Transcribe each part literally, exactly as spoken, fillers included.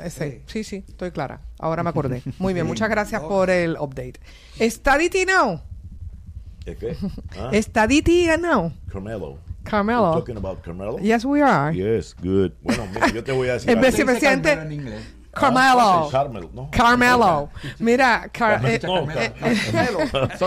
Ese, sí, sí, estoy clara. Ahora me acordé. Muy bien, muchas gracias por el update. ¿Estadity now? ¿Qué qué? ¿Ah? ¿Estadity now? Carmelo. Carmelo. We're talking about Carmelo? Yes, we are. Yes, good. Bueno, mira, yo te voy a decir El algo. vicepresidente... En inglés. Carmelo. Carmelo, ¿no? Carmelo. Mira, Car eh, No, eh, Carmelo.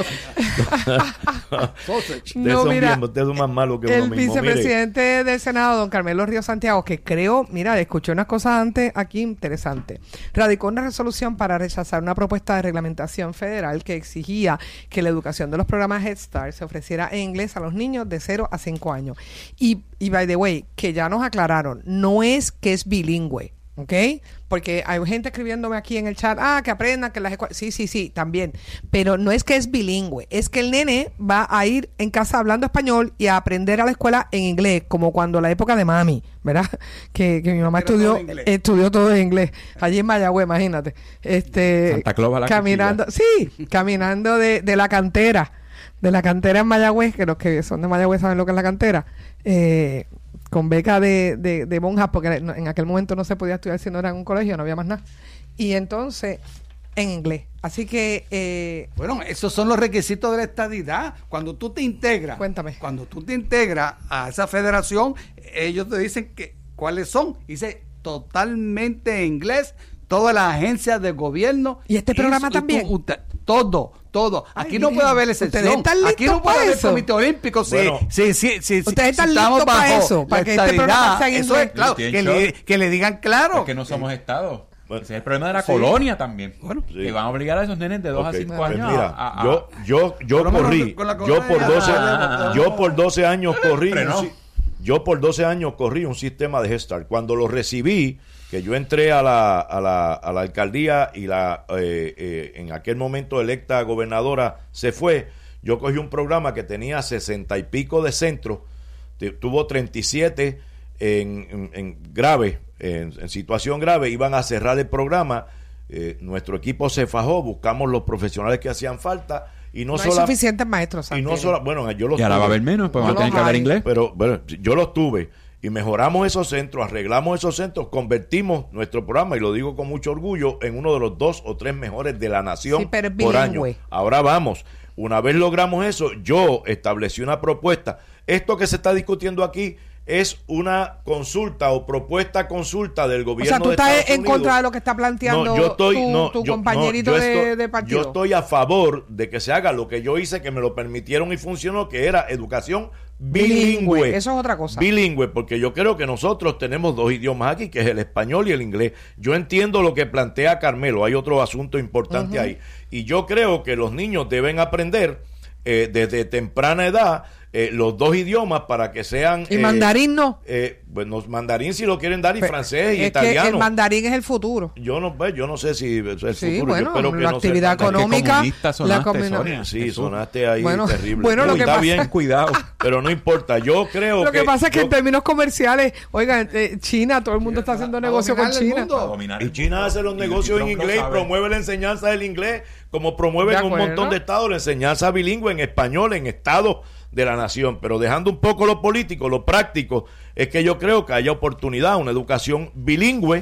Sausage. Ustedes no, son mira, bien, ustedes son más malos que el uno mismo. Mire, vicepresidente del Senado, don Carmelo Ríos Santiago, que creo, mira, escuché unas cosas antes aquí interesantes, radicó una resolución para rechazar una propuesta de reglamentación federal que exigía que la educación de los programas Head Start se ofreciera en inglés a los niños de cero a cinco años. Y, y by the way, que ya nos aclararon, no es que es bilingüe. ¿Ok? Porque hay gente escribiéndome aquí en el chat, ah, que aprendan, que las escuelas... Sí, sí, sí, también. Pero no es que es bilingüe, es que el nene va a ir en casa hablando español y a aprender a la escuela en inglés, como cuando la época de mami, ¿verdad? Que, que mi mamá Era estudió todo estudió todo en inglés, allí en Mayagüez, imagínate. Este, Santa Claus a la caminando, sí, caminando de, de la cantera, de la cantera en Mayagüez, que los que son de Mayagüez saben lo que es la cantera, eh... con beca de, de, de monjas, porque en aquel momento no se podía estudiar si no era en un colegio, no había más nada. Y entonces, en inglés. Así que... Eh, bueno, esos son los requisitos de la estadidad. Cuando tú te integras... Cuéntame. Cuando tú te integras a esa federación, ellos te dicen que cuáles son. Dice totalmente en inglés, todas las agencias del gobierno. ¿Y este programa y también? Tú, usted, todo, todo. Aquí Ay, no miren, puede haber excepción. ¿ustedes están listos Aquí no puede para haber eso? comité olímpico. Sí, Bueno, sí, sí, sí, ¿ustedes sí, están si estamos listos para bajo eso? Para la que este programa estadidad, sea en eso es inglés. claro, que le, que le digan claro. Es que no somos Estado. Bueno, Ese es el problema de la sí. colonia también. Bueno, sí. Que van a obligar a esos nenes de dos Ok, a cinco pues años mira, a, a- yo, yo, yo Por lo menos corrí, con la yo por colonia, doce, ah, yo por doce años corrí, un Frenó. si- yo por doce años corrí un sistema de Head Start. Cuando lo recibí, que yo entré a la, a la, a la alcaldía y la, eh, eh, en aquel momento electa gobernadora se fue, yo cogí un programa que tenía sesenta y pico de centros, te- tuvo treinta y siete en, en, en grave, en, en situación grave, iban a cerrar el programa. Eh, nuestro equipo se fajó, buscamos los profesionales que hacían falta y no, no hay sola- suficientes maestros. y no Santiago. solo, bueno, yo los Y ahora tuve, va a haber menos, pues No van a tener los que hablar hay. inglés. pero bueno, yo los tuve y mejoramos esos centros, arreglamos esos centros, convertimos nuestro programa, y lo digo con mucho orgullo, en uno de los dos o tres mejores de la nación Sí, pero es por año. bilingüe. Ahora vamos, una vez logramos eso, yo establecí una propuesta. Esto que se está discutiendo aquí es una consulta o propuesta consulta del O gobierno sea, tú de estás Estados en Unidos. contra de lo que está planteando No, yo estoy, tu, no, tu yo- compañerito no, yo de, estoy- de partido. Yo estoy a favor de que se haga lo que yo hice, que me lo permitieron y funcionó, que era educación bilingüe. Bilingüe, eso es otra cosa. Bilingüe, porque yo creo que nosotros tenemos dos idiomas aquí, que es el español y el inglés. Yo entiendo lo que plantea Carmelo, hay otro asunto importante Ujú. ahí. Y yo creo que los niños deben aprender eh, desde temprana edad eh, los dos idiomas para que sean... ¿Y eh, mandarín no? eh, bueno, mandarín si lo quieren dar, y Pero francés y es italiano. que el mandarín es el futuro. Yo no, pues, yo no sé si es el Sí, futuro. bueno, yo espero que la no actividad sea tan- económica, comunista sonaste, la combina- Sonia. Sí, Jesús. sonaste ahí Bueno, terrible. bueno, lo No, que está pasa- bien, Cuidado. pero no importa. Yo creo Lo que, que pasa es que yo- en términos comerciales, oigan, eh, China, todo el mundo está haciendo va a negocio con dominar el China. mundo. A dominar y el China mundo. hace los Y- negocios y en Trump lo inglés, sabe. promueve la enseñanza del inglés, como promueve De en un acuerdo. montón de estados la enseñanza bilingüe en español, en estados de la nación. Pero dejando un poco lo político, lo práctico, es que yo creo que haya oportunidad, una educación bilingüe.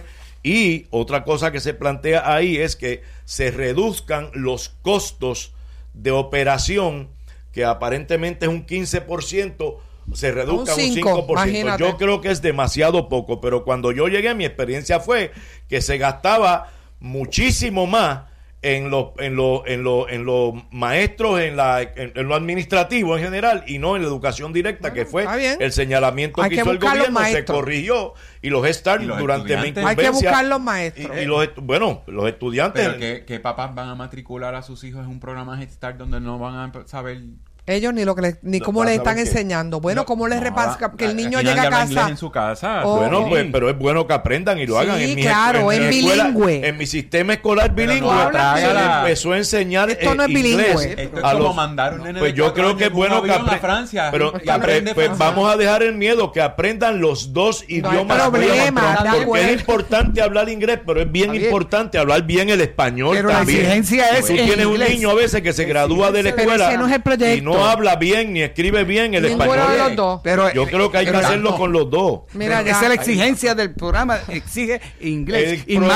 Y otra cosa que se plantea ahí es que se reduzcan los costos de operación, que aparentemente es un quince por ciento, se reduzca a un cinco, cinco por ciento. imagínate. Yo creo que es demasiado poco, pero cuando yo llegué, mi experiencia fue que se gastaba muchísimo más en los en los en los en los maestros, en la en, en lo administrativo en general, y no en la educación directa, Bueno, que fue está bien. el señalamiento Hay que que hizo el buscar los gobierno, se maestros. corrigió, y los Start Y los durante mi estudiantes. Hay que incumbencia, buscar los maestros. y, y los estu- bueno, los estudiantes. Pero ¿qué, qué papás van a matricular a sus hijos en un programa Head Start donde no van a saber? Ellos ni lo que le- ni No, cómo vas le a están ver que- enseñando. Bueno, No, cómo les no, repasa que el aquí niño nadie llega a habla inglés casa. en su casa. Oh. Bueno, Sí. pues, pero es bueno que aprendan y lo Sí, hagan. En mi, claro, en mi es escuela- bilingüe. en mi sistema escolar Pero bilingüe, no hablan se le bilingüe. empezó a enseñar Esto no eh, es bilingüe. inglés Esto es a como los- mandar un nene pues de yo cuatro creo años que es en un bueno que avión a apre- Francia. pero Y que apre- aprende pues francés. vamos a dejar el miedo, que aprendan los dos idiomas, problema, de porque acuerdo. es importante hablar inglés, pero es bien Está bien. importante hablar bien el español Pero la también. exigencia es Tú en tienes un inglés. niño a veces que se gradúa de la Pero escuela ese no es el proyecto. y no habla bien ni escribe bien el Ninguno español. de los dos. Pero, Yo creo que hay que pero- hacerlo con los dos. Mira, Esa ya. es la exigencia del programa, exige inglés. El y pro-